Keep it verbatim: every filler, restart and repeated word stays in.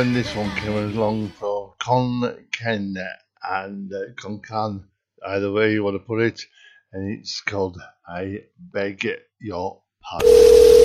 when this one came along for Con Ken and uh, Con Can, either way you want to put it, and it's called I Beg Your Pardon.